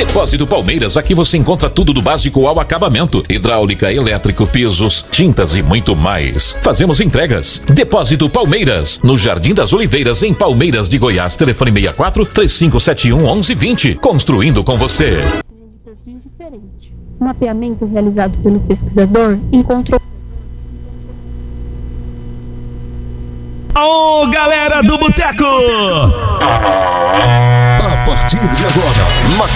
Depósito Palmeiras, aqui você encontra tudo do básico ao acabamento: hidráulica, elétrico, pisos, tintas e muito mais. Fazemos entregas. Depósito Palmeiras, no Jardim das Oliveiras, em Palmeiras de Goiás. Telefone 64-3571-1120. Construindo com você. O mapeamento realizado pelo pesquisador encontrou... Ô, galera do Boteco! A partir de agora,